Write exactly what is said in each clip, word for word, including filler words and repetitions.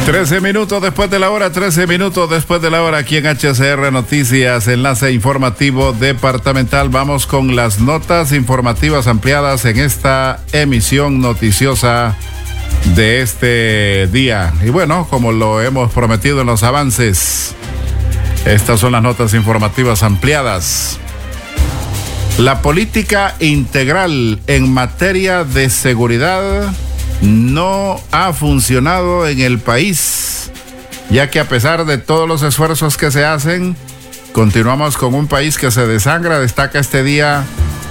trece minutos después de la hora, trece minutos después de la hora, aquí en H C R Noticias, enlace informativo departamental. Vamos con las notas informativas ampliadas en esta emisión noticiosa de este día. Y bueno, como lo hemos prometido en los avances, estas son las notas informativas ampliadas. La política integral en materia de seguridad no ha funcionado en el país, ya que a pesar de todos los esfuerzos que se hacen, continuamos con un país que se desangra. Destaca este día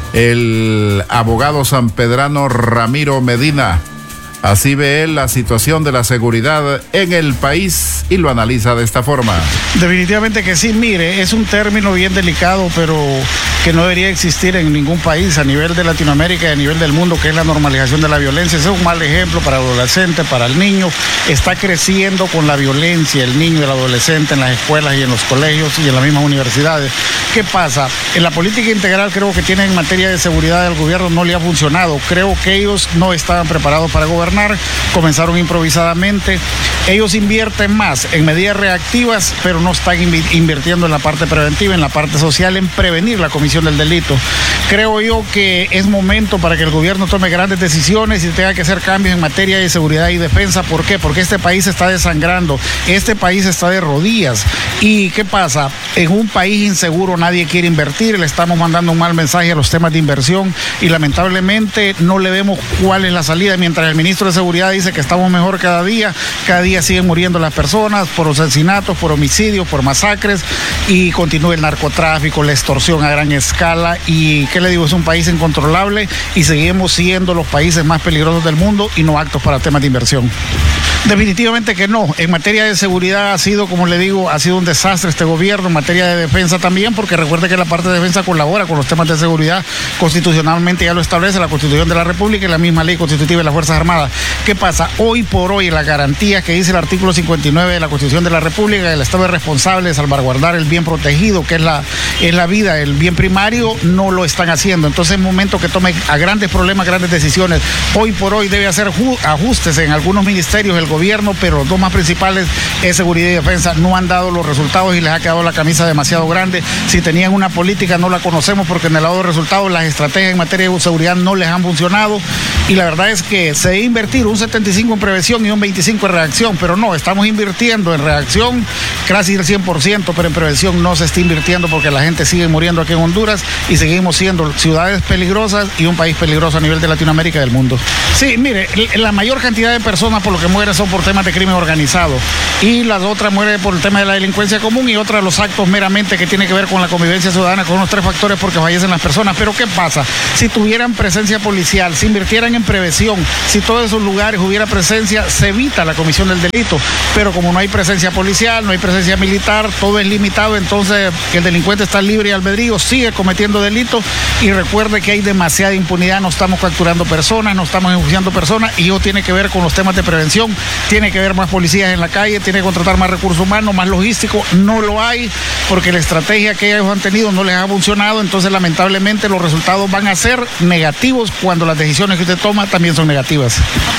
el abogado sanpedrano Ramiro Medina. Así ve él la situación de la seguridad en el país y lo analiza de esta forma. Definitivamente que sí, mire, es un término bien delicado, pero que no debería existir en ningún país a nivel de Latinoamérica y a nivel del mundo, que es la normalización de la violencia. Ese es un mal ejemplo para el adolescente, para el niño. Está creciendo con la violencia el niño y el adolescente en las escuelas y en los colegios y en las mismas universidades. ¿Qué pasa? En la política integral creo que tienen en materia de seguridad del gobierno no le ha funcionado. Creo que ellos no estaban preparados para gobernar. Comenzaron improvisadamente. Ellos invierten más en medidas reactivas, pero no están invirtiendo en la parte preventiva, en la parte social, en prevenir la comisión del delito. Creo yo que es momento para que el gobierno tome grandes decisiones y tenga que hacer cambios en materia de seguridad y defensa. ¿Por qué? Porque este país está desangrando, este país está de rodillas. ¿Y qué pasa? En un país inseguro nadie quiere invertir, le estamos mandando un mal mensaje a los temas de inversión y lamentablemente no le vemos cuál es la salida. Mientras el ministro de Seguridad dice que estamos mejor cada día, cada día siguen muriendo las personas por asesinatos, por homicidios, por masacres, y continúa el narcotráfico, la extorsión a gran escala. Y qué le digo, es un país incontrolable y seguimos siendo los países más peligrosos del mundo y no aptos para temas de inversión. Definitivamente que no. En materia de seguridad ha sido, como le digo, ha sido un desastre este gobierno. En materia de defensa también, porque recuerde que la parte de defensa colabora con los temas de seguridad. Constitucionalmente ya lo establece la Constitución de la República y la misma ley constitutiva de las Fuerzas Armadas. ¿Qué pasa? Hoy por hoy la garantía que dice el artículo cincuenta y nueve de la Constitución de la República, el Estado es responsable de salvaguardar el bien protegido, que es la, es la vida, el bien primario, no lo están haciendo. Entonces es momento que tome a grandes problemas, grandes decisiones. Hoy por hoy debe hacer ajustes en algunos ministerios del gobierno, pero los dos más principales es seguridad y defensa. No han dado los resultados y les ha quedado la camisa demasiado grande. Si tenían una política no la conocemos, porque en el lado de resultados las estrategias en materia de seguridad no les han funcionado, y la verdad es que se debe invertir un setenta y cinco en prevención y un veinticinco en reacción, pero no, estamos invirtiendo en reacción casi el cien por ciento, pero en prevención no se está invirtiendo porque la gente sigue muriendo aquí en Honduras y seguimos siendo ciudades peligrosas y un país peligroso a nivel de Latinoamérica y del mundo. Sí, mire, la mayor cantidad de personas por lo que mueren son por temas de crimen organizado, y las otras mueren por el tema de la delincuencia común, y otras los actos meramente que tienen que ver con la convivencia ciudadana, con unos tres factores porque fallecen las personas. Pero ¿qué pasa? Si tuvieran presencia policial, si invirtieran en prevención, si todos esos lugares hubiera presencia, se evita la comisión del delito. Pero como no hay presencia policial, no hay presencia militar, todo es limitado, entonces el delincuente está libre y albedrío, sigue cometiendo delitos. Y recuerde que hay demasiada impunidad, no estamos capturando personas, no estamos enjuiciando personas, y eso tiene que ver con los temas de prevención. Tiene que haber más policías en la calle, tiene que contratar más recursos humanos, más logístico. No lo hay porque la estrategia que ellos han tenido no les ha funcionado. Entonces lamentablemente los resultados van a ser negativos cuando las decisiones que usted toma también son negativas.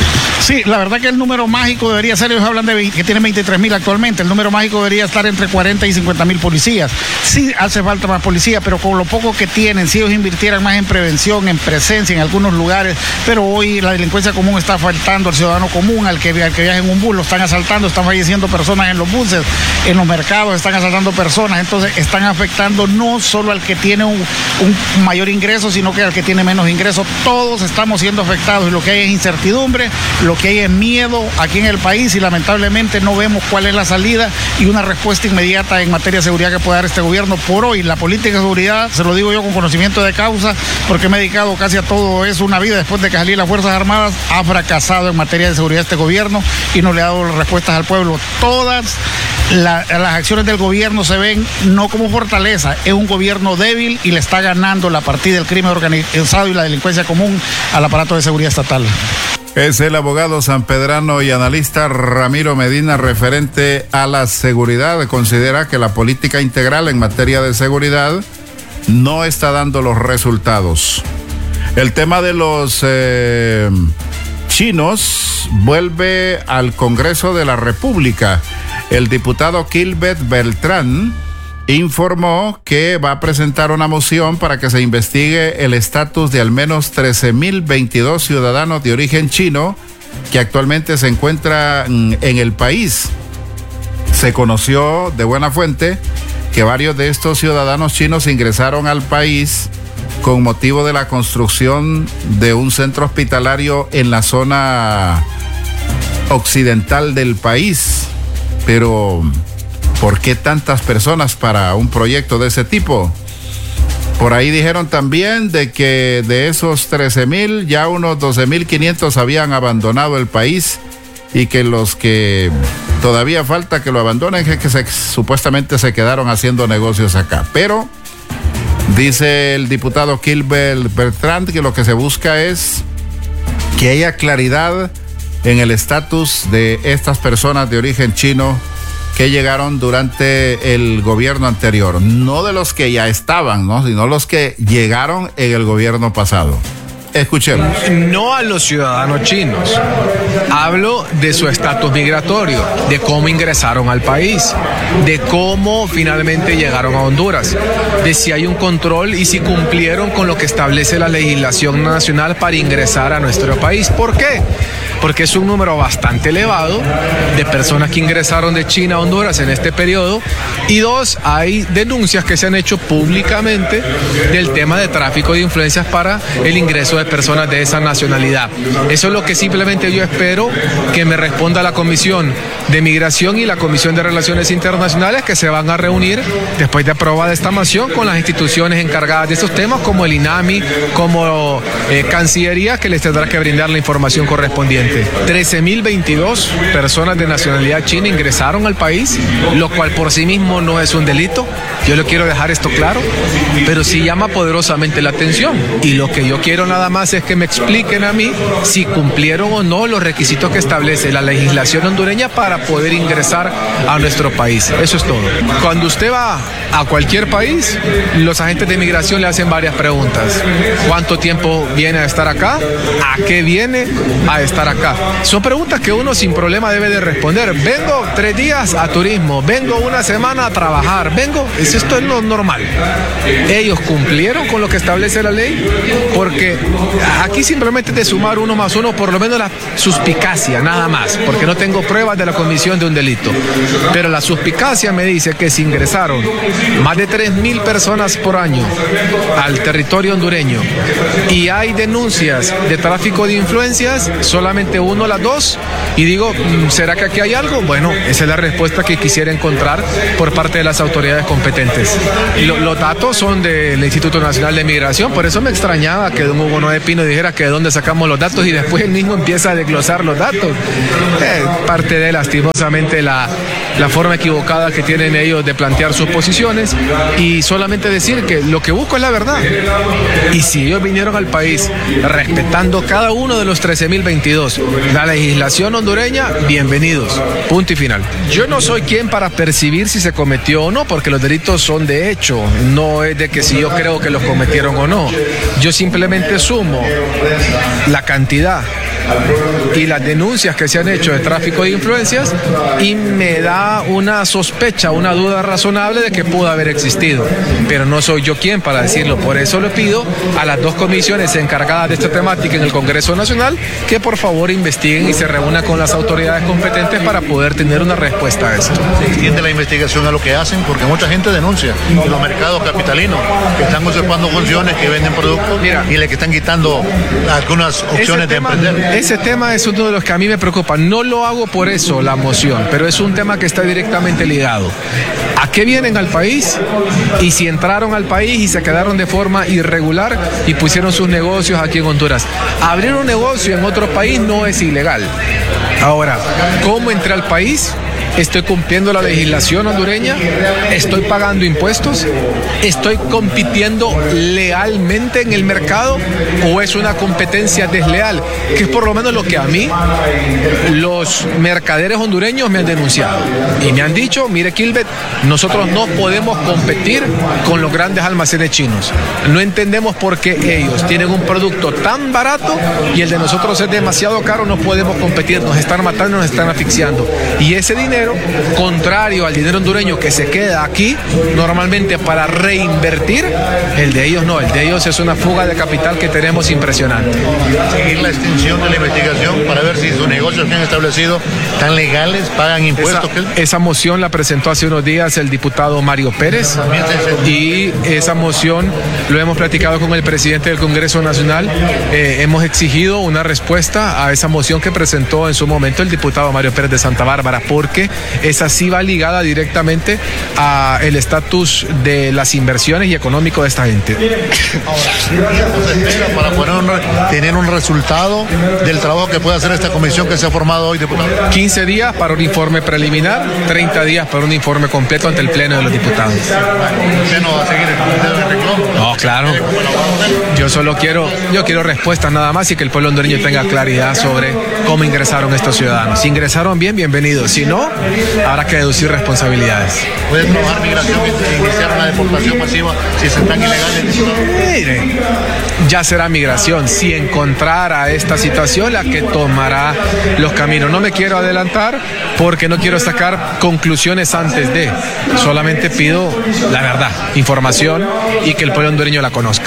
Sí, la verdad que el número mágico debería ser, ellos hablan de que tienen veintitrés mil actualmente, el número mágico debería estar entre cuarenta y cincuenta mil policías. Sí hace falta más policía, pero con lo poco que tienen, si ellos invirtieran más en prevención, en presencia en algunos lugares, pero hoy la delincuencia común está faltando al ciudadano común, al que, al que viaja en un bus, lo están asaltando, están falleciendo personas en los buses, en los mercados están asaltando personas, entonces están afectando no solo al que tiene un, un mayor ingreso, sino que al que tiene menos ingresos. Todos estamos siendo afectados, y lo que hay es incertidumbre, lo que hay es miedo aquí en el país, y lamentablemente no vemos cuál es la salida y una respuesta inmediata en materia de seguridad que puede dar este gobierno. Por hoy la política de seguridad, se lo digo yo con conocimiento de causa, porque me he dedicado casi a todo eso una vida después de que salí de las Fuerzas Armadas, ha fracasado en materia de seguridad este gobierno y no le ha dado las respuestas al pueblo. Todas la, las acciones del gobierno se ven no como fortaleza, es un gobierno débil y le está ganando la partida del crimen organizado y la delincuencia común al aparato de seguridad estatal. Es el abogado sanpedrano y analista Ramiro Medina, referente a la seguridad. Considera que la política integral en materia de seguridad no está dando los resultados. El tema de los eh, chinos vuelve al Congreso de la República. El diputado Kilbert Beltrán informó que va a presentar una moción para que se investigue el estatus de al menos trece mil veintidós ciudadanos de origen chino que actualmente se encuentran en el país. Se conoció de buena fuente que varios de estos ciudadanos chinos ingresaron al país con motivo de la construcción de un centro hospitalario en la zona occidental del país. Pero, ¿por qué tantas personas para un proyecto de ese tipo? Por ahí dijeron también de que de esos trece mil, ya unos doce mil quinientos habían abandonado el país y que los que todavía falta que lo abandonen es que se, supuestamente se quedaron haciendo negocios acá. Pero dice el diputado Kilbert Beltrán que lo que se busca es que haya claridad en el estatus de estas personas de origen chino que llegaron durante el gobierno anterior, no de los que ya estaban, ¿no?, sino los que llegaron en el gobierno pasado. Escuchemos. No a los ciudadanos chinos. Hablo de su estatus migratorio, de cómo ingresaron al país, de cómo finalmente llegaron a Honduras, de si hay un control y si cumplieron con lo que establece la legislación nacional para ingresar a nuestro país. ¿Por qué? Porque es un número bastante elevado de personas que ingresaron de China a Honduras en este periodo. Y dos, hay denuncias que se han hecho públicamente del tema de tráfico de influencias para el ingreso de personas de esa nacionalidad. Eso es lo que simplemente yo espero que me responda la Comisión de Migración y la Comisión de Relaciones Internacionales, que se van a reunir después de aprobada esta moción con las instituciones encargadas de estos temas, como el INAMI, como eh, Cancillería, que les tendrá que brindar la información correspondiente. trece mil veintidós personas de nacionalidad china ingresaron al país, lo cual por sí mismo no es un delito. Yo le quiero dejar esto claro, pero sí llama poderosamente la atención. Y lo que yo quiero nada más es que me expliquen a mí si cumplieron o no los requisitos que establece la legislación hondureña para poder ingresar a nuestro país. Eso es todo. Cuando usted va a cualquier país, los agentes de migración le hacen varias preguntas. ¿Cuánto tiempo viene a estar acá? ¿A qué viene a estar acá? Son preguntas que uno sin problema debe de responder. Vengo tres días a turismo, vengo una semana a trabajar, vengo, esto es lo normal. Ellos cumplieron con lo que establece la ley, porque aquí simplemente de sumar uno más uno, por lo menos la suspicacia, nada más, porque no tengo pruebas de la comisión de un delito. Pero la suspicacia me dice que si ingresaron más de tres mil personas por año al territorio hondureño y hay denuncias de tráfico de influencias, solamente uno, las dos, y digo, ¿será que aquí hay algo? Bueno, esa es la respuesta que quisiera encontrar por parte de las autoridades competentes. Lo, los datos son del Instituto Nacional de Migración, por eso me extrañaba que don Hugo Noé Pino dijera que de dónde sacamos los datos y después él mismo empieza a desglosar los datos. Eh, parte de, lastimosamente, la, la forma equivocada que tienen ellos de plantear sus posiciones, y solamente decir que lo que busco es la verdad. Y si ellos vinieron al país respetando cada uno de los trece mil veintidós, la legislación hondureña, bienvenidos, punto y final. Yo no soy quien para percibir si se cometió o no, porque los delitos son de hecho, no es de que si yo creo que los cometieron o no. Yo simplemente sumo la cantidad y las denuncias que se han hecho de tráfico de influencias y me da una sospecha, una duda razonable de que pudo haber existido, pero no soy yo quien para decirlo. Por eso le pido a las dos comisiones encargadas de esta temática en el Congreso Nacional que por favor investiguen y se reúnan con las autoridades competentes para poder tener una respuesta a esto. ¿Se extiende la investigación a lo que hacen? Porque mucha gente denuncia en los mercados capitalinos que están usurpando funciones, que venden productos. Mira, y le que están quitando algunas opciones de tema, emprender. Ese tema es uno de los que a mí me preocupa. No lo hago por eso, la moción, pero es un tema que está directamente ligado. ¿A qué vienen al país? Y si entraron al país y se quedaron de forma irregular y pusieron sus negocios aquí en Honduras. Abrir un negocio en otro país no es ilegal. Ahora, ¿cómo entré al país? estoy cumpliendo la legislación hondureña, estoy pagando impuestos, estoy compitiendo lealmente en el mercado o es una competencia desleal, que es por lo menos lo que a mí los mercaderes hondureños me han denunciado y me han dicho, mire Kilbert, nosotros no podemos competir con los grandes almacenes chinos, no entendemos por qué ellos tienen un producto tan barato y el de nosotros es demasiado caro, no podemos competir, nos están matando, nos están asfixiando. Y ese dinero, contrario al dinero hondureño que se queda aquí, normalmente para reinvertir, el de ellos no, el de ellos es una fuga de capital que tenemos impresionante. Seguir la extensión de la investigación para ver si sus negocios que han establecido están legales, pagan impuestos. Esa, esa moción la presentó hace unos días el diputado Mario Pérez y esa moción lo hemos platicado con el presidente del Congreso Nacional. Eh, hemos exigido una respuesta a esa moción que presentó en su momento el diputado Mario Pérez de Santa Bárbara, porque esa sí va ligada directamente a el estatus de las inversiones y económico de esta gente. Ahora, ¿qué tiempo se espera para poder un, tener un resultado del trabajo que puede hacer esta comisión que se ha formado hoy, diputado? quince días para un informe preliminar, treinta días para un informe completo ante el Pleno de los Diputados. ¿Usted no va a seguir el comité de reclamo? No, claro. Yo solo quiero, yo quiero respuestas nada más y que el pueblo hondureño tenga claridad sobre cómo ingresaron estos ciudadanos. Si ingresaron bien, bienvenidos. Si no, habrá que deducir responsabilidades. ¿Puede trabajar migración e iniciar una deportación masiva si se están ilegales? Mire, ya será migración. Si encontrara esta situación, la que tomará los caminos. No me quiero adelantar porque no quiero sacar conclusiones antes de. Solamente pido la verdad, información y que el pueblo hondureño la conozca.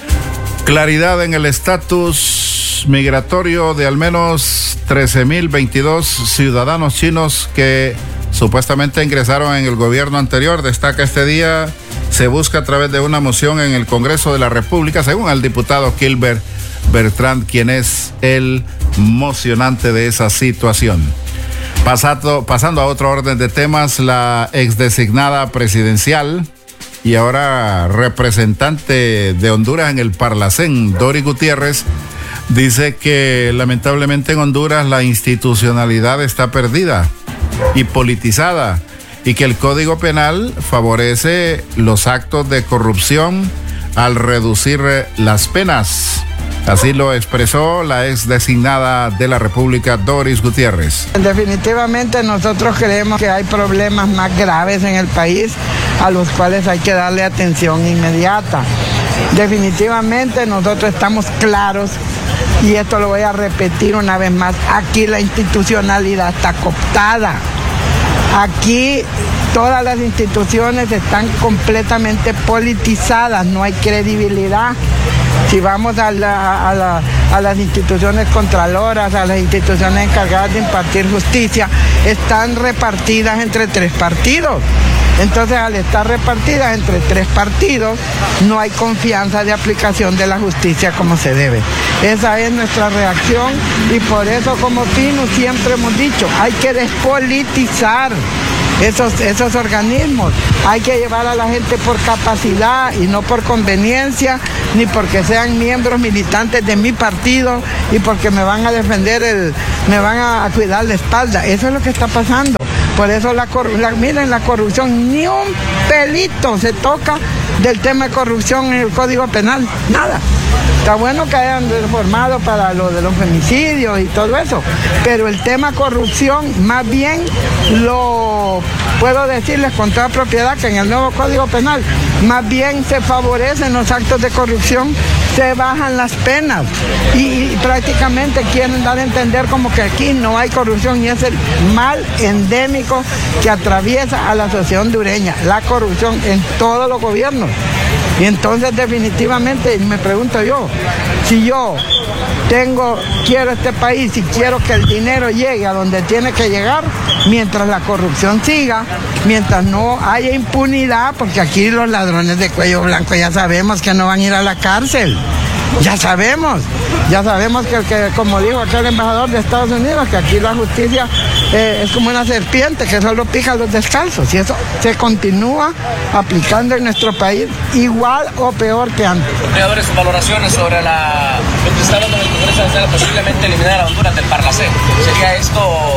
Claridad en el estatus migratorio de al menos trece mil veintidós ciudadanos chinos que supuestamente ingresaron en el gobierno anterior. Destaca este día, se busca a través de una moción en el Congreso de la República, según el diputado Kilbert Bertrand, quien es el mocionante de esa situación. Pasando, pasando a otro orden de temas, la exdesignada presidencial y ahora representante de Honduras en el Parlacén, Doris Gutiérrez, dice que lamentablemente en Honduras la institucionalidad está perdida y politizada y que el Código Penal favorece los actos de corrupción al reducir las penas. Así lo expresó la ex designada de la República, Doris Gutiérrez. Definitivamente nosotros creemos que hay problemas más graves en el país a los cuales hay que darle atención inmediata. Definitivamente nosotros estamos claros, y esto lo voy a repetir una vez más, aquí la institucionalidad está cooptada. Aquí todas las instituciones están completamente politizadas, no hay credibilidad. Si vamos a, la, a, la, a las instituciones contraloras, a las instituciones encargadas de impartir justicia, están repartidas entre tres partidos. Entonces, al estar repartidas entre tres partidos, no hay confianza de aplicación de la justicia como se debe. Esa es nuestra reacción y por eso, como Pino, siempre hemos dicho, hay que despolitizar esos, esos organismos. Hay que llevar a la gente por capacidad y no por conveniencia, ni porque sean miembros militantes de mi partido y porque me van a defender, el, me van a cuidar la espalda. Eso es lo que está pasando. Por eso, la, la, miren, la corrupción, ni un pelito se toca del tema de corrupción en el Código Penal, nada. Está bueno que hayan reformado para lo de los femicidios y todo eso, pero el tema corrupción, más bien lo puedo decirles con toda propiedad que en el nuevo Código Penal, más bien se favorecen los actos de corrupción, se bajan las penas y, y prácticamente quieren dar a entender como que aquí no hay corrupción y es el mal endémico que atraviesa a la sociedad hondureña, la corrupción en todos los gobiernos. Y entonces definitivamente me pregunto yo, si yo tengo, quiero este país y quiero que el dinero llegue a donde tiene que llegar, mientras la corrupción siga, mientras no haya impunidad, porque aquí los ladrones de cuello blanco ya sabemos que no van a ir a la cárcel. Ya sabemos, ya sabemos que, que como dijo aquel embajador de Estados Unidos, que aquí la justicia eh, es como una serpiente que solo pica a los descalzos, y eso se continúa aplicando en nuestro país igual o peor que antes. Senadores, sus valoraciones sobre la, lo que está hablando en el Congreso Nacional, posiblemente eliminar a Honduras del Parlacén. ¿Sería esto de buen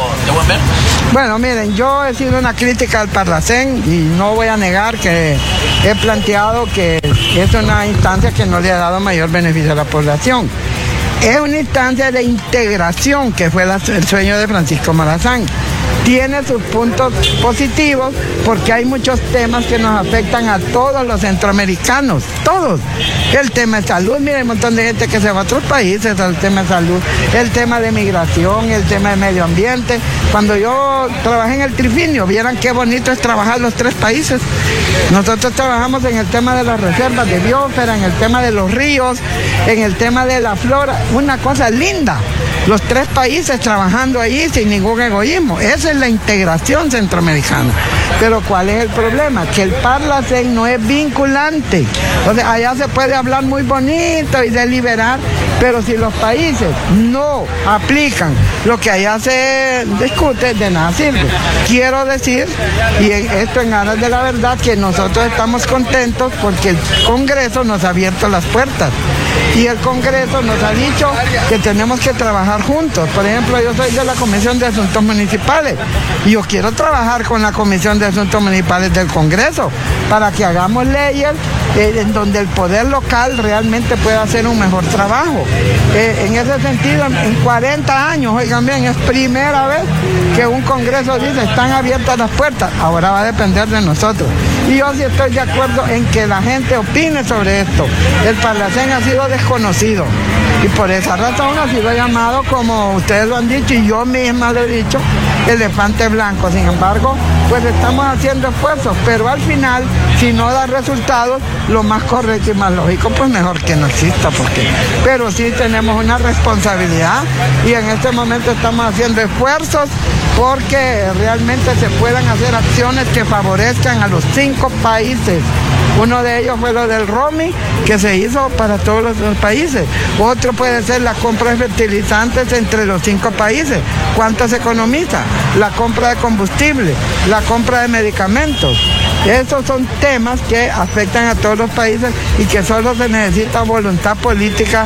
resolver? Bueno, miren, yo he sido una crítica al Parlacén y no voy a negar que he planteado que es una instancia que no le ha dado mayor beneficio a la población. Es una instancia de integración que fue la, el sueño de Francisco Morazán. Tiene sus puntos positivos porque hay muchos temas que nos afectan a todos los centroamericanos, todos. El tema de salud, mira, hay un montón de gente que se va a otros países, el tema de salud, el tema de migración, el tema de medio ambiente. Cuando yo trabajé en el Trifinio, vieran qué bonito es trabajar los tres países. Nosotros trabajamos en el tema de las reservas de biosfera, en el tema de los ríos, en el tema de la flora, una cosa linda. Los tres países trabajando ahí sin ningún egoísmo. Esa es la integración centroamericana. Pero ¿cuál es el problema? Que el Parlacén no es vinculante. O sea, allá se puede hablar muy bonito y deliberar, pero si los países no aplican lo que allá se discute, de nada sirve. Quiero decir, y esto en aras de la verdad, que nosotros estamos contentos porque el Congreso nos ha abierto las puertas. Y el Congreso nos ha dicho que tenemos que trabajar juntos. Por ejemplo, yo soy de la Comisión de Asuntos Municipales y yo quiero trabajar con la Comisión de Asuntos Municipales del Congreso para que hagamos leyes eh, en donde el poder local realmente pueda hacer un mejor trabajo. Eh, en ese sentido, en, en cuarenta años, oigan bien, es primera vez que un Congreso dice están abiertas las puertas. Ahora va a depender de nosotros. Y yo sí estoy de acuerdo en que la gente opine sobre esto. El Parlacén ha sido desconocido y por esa razón ha sido llamado, como ustedes lo han dicho y yo misma lo he dicho, elefante blanco. Sin embargo, pues estamos haciendo esfuerzos, pero al final, si no da resultados, lo más correcto y más lógico, pues mejor que no exista, porque pero sí tenemos una responsabilidad y en este momento estamos haciendo esfuerzos porque realmente se puedan hacer acciones que favorezcan a los cinco países. Uno de ellos fue lo del roaming, que se hizo para todos los, los países. Otro puede ser la compra de fertilizantes entre los cinco países. ¿Cuánto se economiza? La compra de combustible, la compra de medicamentos. Esos son temas que afectan a todos los países y que solo se necesita voluntad política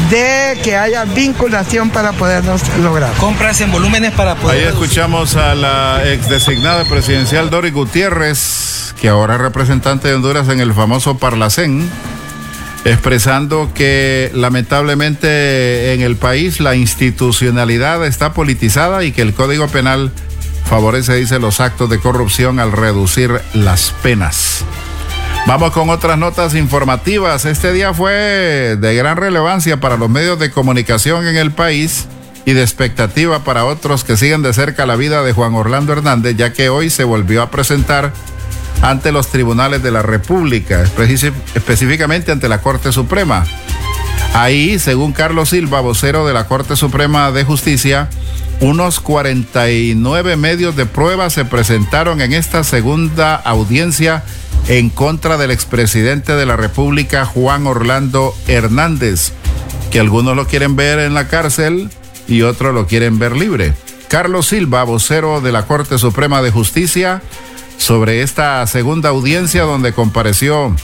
de que haya vinculación para poderlos lograr. Compras en volúmenes para poder... Ahí escuchamos a la ex designada presidencial Doris Gutiérrez, que ahora es representante de Honduras en el famoso Parlacén, expresando que lamentablemente en el país la institucionalidad está politizada y que el Código Penal favorece, dice, los actos de corrupción al reducir las penas. Vamos con otras notas informativas. Este día fue de gran relevancia para los medios de comunicación en el país y de expectativa para otros que siguen de cerca la vida de Juan Orlando Hernández, ya que hoy se volvió a presentar ante los tribunales de la República, específicamente ante la Corte Suprema. Ahí, según Carlos Silva, vocero de la Corte Suprema de Justicia, unos cuarenta y nueve medios de prueba se presentaron en esta segunda audiencia en contra del expresidente de la República, Juan Orlando Hernández, que algunos lo quieren ver en la cárcel y otros lo quieren ver libre. Carlos Silva, vocero de la Corte Suprema de Justicia, sobre esta segunda audiencia donde compareció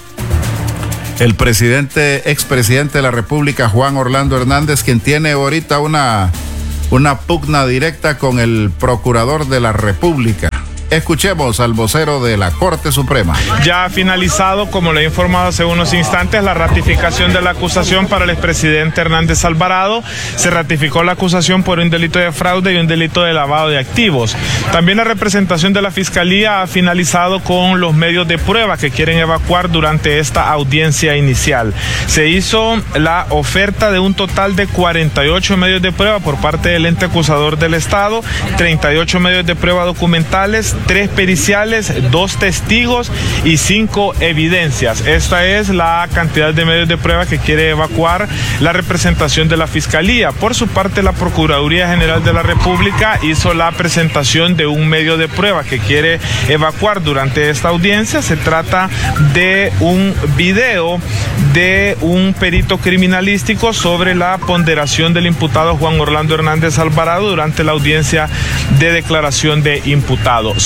el presidente, expresidente de la República, Juan Orlando Hernández, quien tiene ahorita una, una pugna directa con el procurador de la República. Escuchemos al vocero de la Corte Suprema. Ya ha finalizado, como le he informado hace unos instantes, la ratificación de la acusación para el expresidente Hernández Alvarado. Se ratificó la acusación por un delito de fraude y un delito de lavado de activos. También la representación de la Fiscalía ha finalizado con los medios de prueba que quieren evacuar durante esta audiencia inicial. Se hizo la oferta de un total de cuarenta y ocho medios de prueba por parte del ente acusador del Estado, treinta y ocho medios de prueba documentales, tres periciales, dos testigos y cinco evidencias. Esta es la cantidad de medios de prueba que quiere evacuar la representación de la Fiscalía. Por su parte, la Procuraduría General de la República hizo la presentación de un medio de prueba que quiere evacuar durante esta audiencia. Se trata de un video de un perito criminalístico sobre la ponderación del imputado Juan Orlando Hernández Alvarado durante la audiencia de declaración de imputado.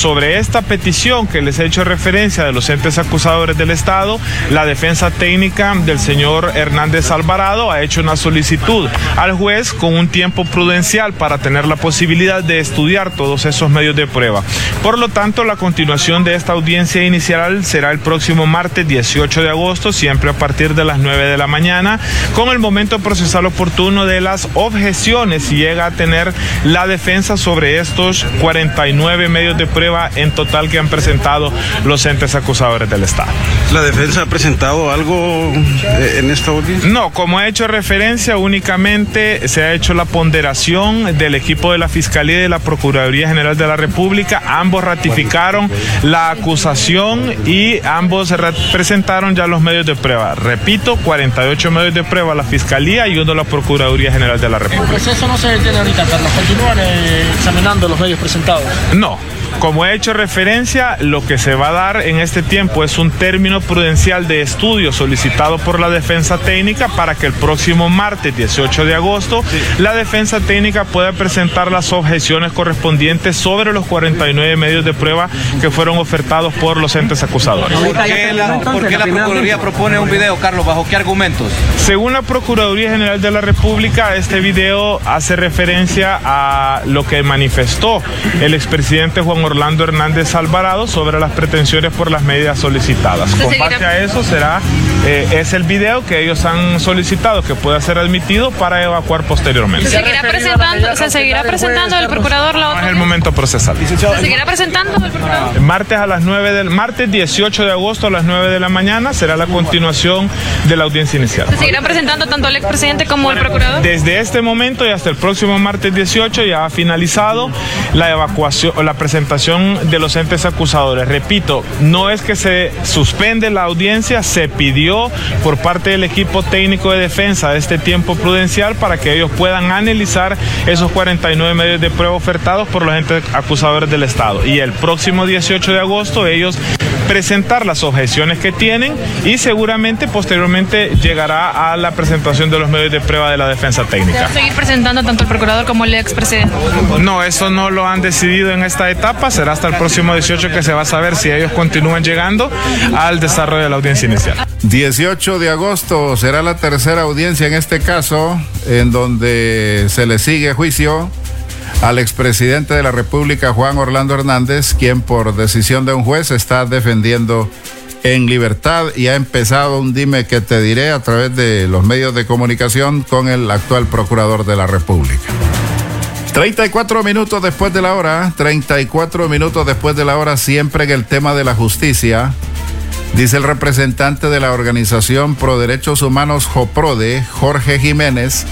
sobre esta petición que les he hecho referencia de los entes acusadores del Estado, la defensa técnica del señor Hernández Alvarado ha hecho una solicitud al juez con un tiempo prudencial para tener la posibilidad de estudiar todos esos medios de prueba. Por lo tanto, la continuación de esta audiencia inicial será el próximo martes dieciocho de agosto, siempre a partir de las nueve de la mañana, con el momento procesal oportuno de las objeciones si llega a tener la defensa sobre estos cuarenta y nueve medios de prueba en total que han presentado los entes acusadores del Estado. ¿La defensa ha presentado algo en esta audiencia? No, como he hecho referencia, únicamente se ha hecho la ponderación del equipo de la Fiscalía y de la Procuraduría General de la República. Ambos ratificaron la acusación y ambos presentaron ya los medios de prueba. Repito, cuarenta y ocho medios de prueba la Fiscalía y uno la Procuraduría General de la República. ¿El proceso no se detiene ahorita, Carlos? ¿Continúan eh, examinando los medios presentados? No. Como he hecho referencia, lo que se va a dar en este tiempo es un término prudencial de estudio solicitado por la defensa técnica para que el próximo martes dieciocho de agosto sí. la defensa técnica pueda presentar las objeciones correspondientes sobre los cuarenta y nueve medios de prueba que fueron ofertados por los entes acusadores. ¿Por qué la, ¿por qué la Procuraduría propone un video, Carlos? ¿Bajo qué argumentos? Según la Procuraduría General de la República, este video hace referencia a lo que manifestó el expresidente Juan Orlando Hernández Alvarado sobre las pretensiones por las medidas solicitadas. Con base a eso será, eh, es el video que ellos han solicitado que pueda ser admitido para evacuar posteriormente. ¿Se seguirá presentando, ¿se seguirá presentando el procurador la otra? No es el momento procesal. ¿Se seguirá presentando el procurador? Martes a las nueve del martes dieciocho de agosto a las nueve de la mañana será la continuación de la audiencia inicial. ¿Se seguirá presentando tanto el expresidente como el procurador? Desde este momento y hasta el próximo martes dieciocho ya ha finalizado la evacuación o la presentación de los entes acusadores. Repito, no es que se suspende la audiencia, se pidió por parte del equipo técnico de defensa este tiempo prudencial para que ellos puedan analizar esos cuarenta y nueve medios de prueba ofertados por los entes acusadores del Estado. Y el próximo dieciocho de agosto ellos presentar las objeciones que tienen y seguramente posteriormente llegará a la presentación de los medios de prueba de la defensa técnica. ¿Va a seguir presentando tanto el procurador como el expresidente? No, eso no lo han decidido en esta etapa, será hasta el próximo dieciocho que se va a saber si ellos continúan llegando al desarrollo de la audiencia inicial. dieciocho de agosto será la tercera audiencia en este caso, en donde se le sigue juicio al expresidente de la República, Juan Orlando Hernández, quien por decisión de un juez está defendiendo en libertad y ha empezado un dime que te diré a través de los medios de comunicación con el actual procurador de la República. treinta y cuatro minutos después de la hora, treinta y cuatro minutos después de la hora, siempre en el tema de la justicia, dice el representante de la organización Pro Derechos Humanos JOPRODE, Jorge Jiménez,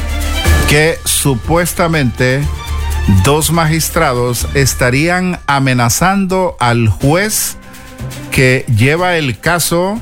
que supuestamente dos magistrados estarían amenazando al juez que lleva el caso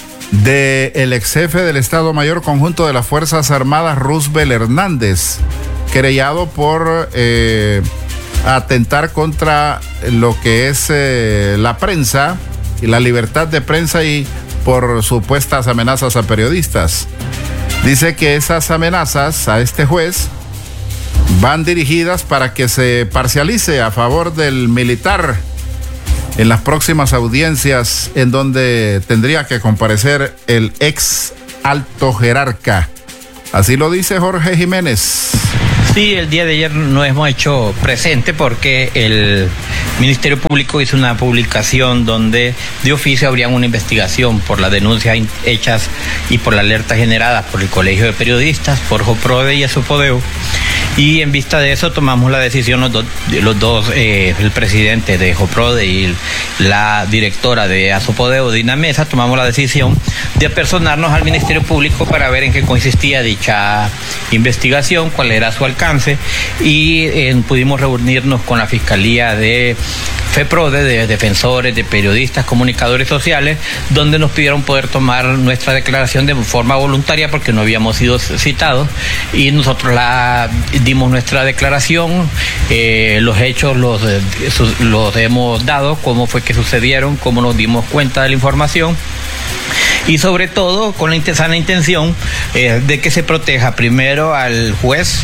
del ex jefe del Estado Mayor Conjunto de las Fuerzas Armadas, Roosevelt Hernández, querellado por eh, atentar contra lo que es eh, la prensa y la libertad de prensa y por supuestas amenazas a periodistas. Dice que esas amenazas a este juez van dirigidas para que se parcialice a favor del militar en las próximas audiencias en donde tendría que comparecer el ex alto jerarca. Así lo dice Jorge Jiménez. Sí, el día de ayer nos hemos hecho presente porque el Ministerio Público hizo una publicación donde de oficio habría una investigación por las denuncias hechas y por la alerta generada por el Colegio de Periodistas, por JOPRODE y ASOPODEO. Y en vista de eso tomamos la decisión los, do, los dos, eh, el presidente de JOPRODE y la directora de ASOPODEO, Dina Mesa, tomamos la decisión de apersonarnos al Ministerio Público para ver en qué consistía dicha investigación, cuál era su alcance, y eh, pudimos reunirnos con la Fiscalía de FEPRODE, de defensores, de periodistas, comunicadores sociales, donde nos pidieron poder tomar nuestra declaración de forma voluntaria porque no habíamos sido citados, y nosotros la dimos nuestra declaración, eh, los hechos los, los hemos dado, cómo fue que sucedieron, cómo nos dimos cuenta de la información, y sobre todo con la sana intención eh, de que se proteja primero al juez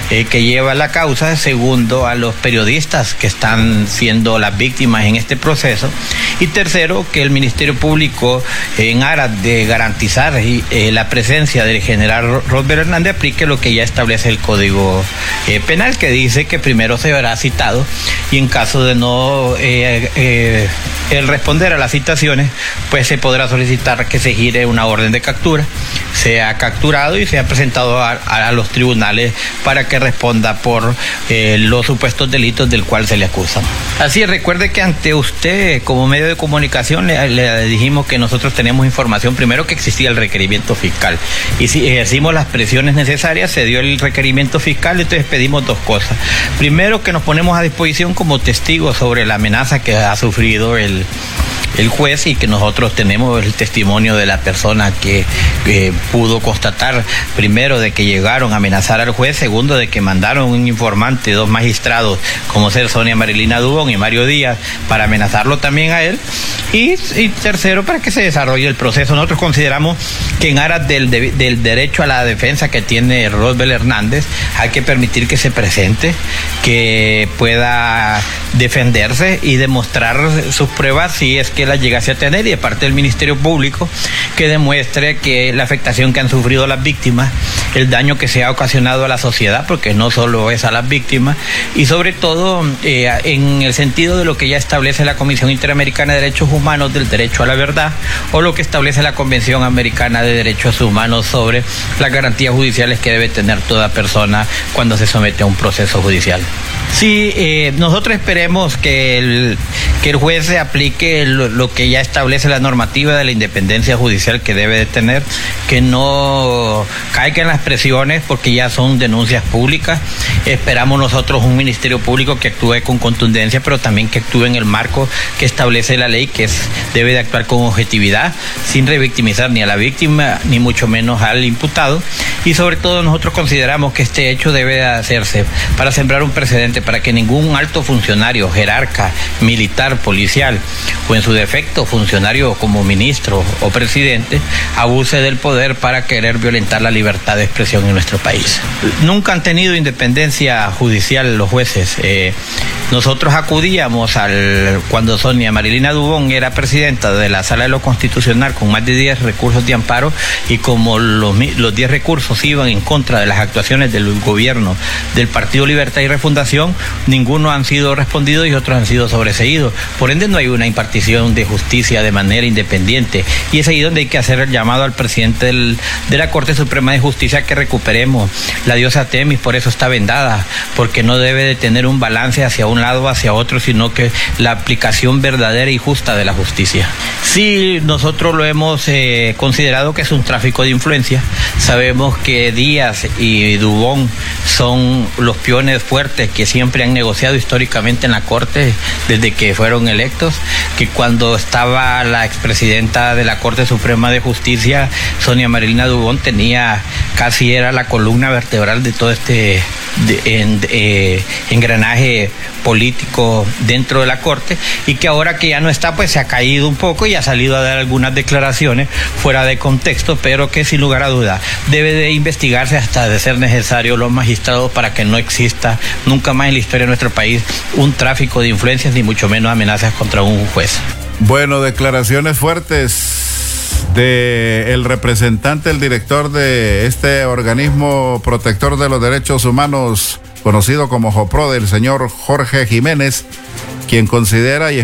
eh, que lleva la causa, segundo, a los periodistas que están siendo las víctimas en este proceso, y tercero, que el Ministerio Público, en aras de garantizar eh, la presencia del general Rosbel Hernández, aplique lo que ya establece el Código eh, Penal, que dice que primero se verá citado y en caso de no eh, eh, el responder a las citaciones, pues se podrá solicitar que se gire una orden de captura, sea capturado y sea presentado a, a los tribunales para que responda por eh, los supuestos delitos del cual se le acusa. Así es, recuerde que ante usted, como medio de comunicación, le, le dijimos que nosotros tenemos información, primero que existía el requerimiento fiscal, y si ejercimos las presiones necesarias, se dio el requerimiento fiscal, entonces pedimos dos cosas. Primero, que nos ponemos a disposición como testigos sobre la amenaza que ha sufrido el el juez y que nosotros tenemos el testimonio de la persona que eh, pudo constatar, primero, de que llegaron a amenazar al juez, segundo, de que mandaron un informante, dos magistrados, como ser Sonia Marilina Dubón y Mario Díaz, para amenazarlo también a él, y, y tercero, para que se desarrolle el proceso. Nosotros consideramos que en aras del, de, del derecho a la defensa que tiene Rosbel Hernández, hay que permitir que se presente, que pueda defenderse y demostrar sus pruebas si es que la llegase a tener, y de parte del Ministerio Público que demuestre que la afectación que han sufrido las víctimas, el daño que se ha ocasionado a la sociedad, porque no solo es a las víctimas, y sobre todo eh, en el sentido de lo que ya establece la Comisión Interamericana de Derechos Humanos del derecho a la verdad, o lo que establece la Convención Americana de Derechos Humanos sobre las garantías judiciales que debe tener toda persona cuando se somete a un proceso judicial. Sí, eh, nosotros esperemos que el, que el juez se aplique lo, lo que ya establece la normativa de la independencia judicial que debe de tener, que no caiga en las presiones porque ya son denuncias públicas. Esperamos nosotros un Ministerio Público que actúe con contundencia, pero también que actúe en el marco que establece la ley, que es, debe de actuar con objetividad, sin revictimizar ni a la víctima, ni mucho menos al imputado. Y sobre todo nosotros consideramos que este hecho debe de hacerse para sembrar un precedente, para que ningún alto funcionario, jerarca, militar, policial, o en su defecto funcionario como ministro o presidente, abuse del poder para querer violentar la libertad de expresión en nuestro país. Nunca han tenido independencia judicial los jueces. Eh, nosotros acudíamos al cuando Sonia Marilina Dubón era presidenta de la Sala de lo Constitucional con más de diez recursos de amparo, y como los, los diez recursos iban en contra de las actuaciones del gobierno del Partido Libertad y Refundación, ninguno han sido respondidos y otros han sido sobreseídos. Por ende, no hay una impartición de justicia de manera independiente, y es ahí donde hay que hacer el llamado al presidente del, de la Corte Suprema de Justicia que recuperemos la diosa Temis. Por eso está vendada, porque no debe de tener un balance hacia un lado o hacia otro, sino que la aplicación verdadera y justa de la justicia. Sí, nosotros lo hemos eh, considerado que es un tráfico de influencia. Sabemos que Díaz y Dubón son los peones fuertes que siempre han negociado históricamente en la Corte desde que fueron electos, que cuando estaba la expresidenta de la Corte Suprema de Justicia, Sonia Marilina Dubón, tenía casi era la columna vertebral de todo este de, en, eh, engranaje político dentro de la Corte, y que ahora que ya no está, pues se ha caído un poco y ha salido a dar algunas declaraciones fuera de contexto, pero que sin lugar a duda debe de investigarse hasta de ser necesario los magistrados para que no exista nunca más en la historia de nuestro país un tráfico de influencias, ni mucho menos amenazas contra un juez. Bueno, declaraciones fuertes de el representante, el director de este organismo protector de los derechos humanos, conocido como JOPRODE, el señor Jorge Jiménez, quien considera y